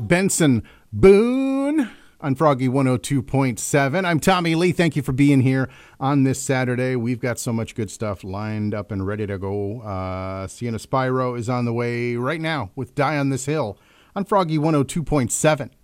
Benson Boone on Froggy 102.7. I'm Tommy Lee. Thank you for being here on this Saturday. We've got so much good stuff lined up and ready to go. Sienna Spyro is on the way right now with Die on This Hill on Froggy 102.7.